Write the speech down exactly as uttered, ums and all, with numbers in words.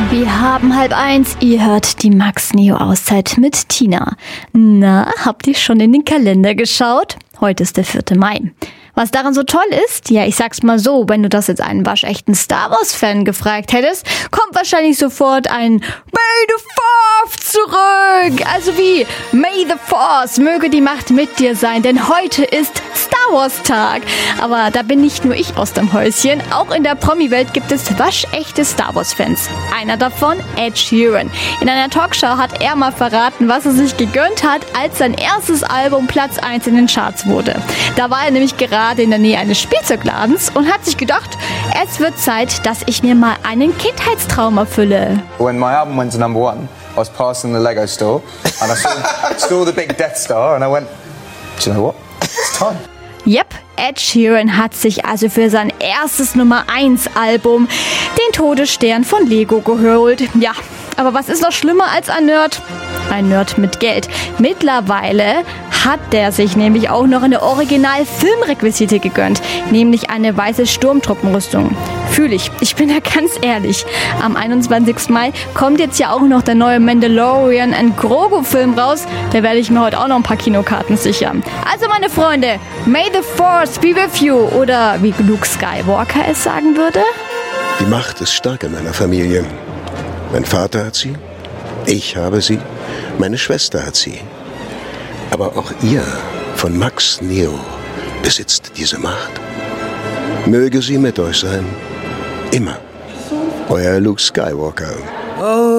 Wir haben halb eins, ihr hört die Max-Neo-Auszeit mit Tina. Na, habt ihr schon in den Kalender geschaut? Heute ist der vierte Mai. Was daran so toll ist, ja, ich sag's mal so, wenn du das jetzt einen waschechten Star Wars-Fan gefragt hättest, kommt wahrscheinlich sofort ein May the Fourth zurück. Also wie, May the Force, möge die Macht mit dir sein, denn heute ist Star Wars Tag. Aber da bin nicht nur ich aus dem Häuschen, auch in der Promi-Welt gibt es waschechte Star Wars-Fans. Einer davon, Ed Sheeran. In einer Talkshow hat er mal verraten, was er sich gegönnt hat, als sein erstes Album Platz eins in den Charts wurde. Da war er nämlich gerade in der Nähe eines Spielzeugladens und hat sich gedacht, es wird Zeit, dass ich mir mal einen Kindheitstraum erfülle. When my album went to number one, I was passing the Lego store and I saw, saw the big Death Star and I went, do you know what? It's time. Yep, Ed Sheeran hat sich also für sein erstes Nummer eins Album den Todesstern von Lego geholt. Ja, aber was ist noch schlimmer als ein Nerd? Ein Nerd mit Geld. Mittlerweile hat der sich nämlich auch noch eine Original-Filmrequisite gegönnt, nämlich eine weiße Sturmtruppenrüstung. Fühl ich. Ich bin da ganz ehrlich. Am einundzwanzigsten Mai kommt jetzt ja auch noch der neue Mandalorian and Grogu-Film raus. Da werde ich mir heute auch noch ein paar Kinokarten sichern. Also meine Freunde, May the Force be with you. Oder wie Luke Skywalker es sagen würde. Die Macht ist stark in meiner Familie. Mein Vater hat sie, ich habe sie, meine Schwester hat sie. Aber auch ihr von Max Neo besitzt diese Macht. Möge sie mit euch sein. Immer. Euer Luke Skywalker.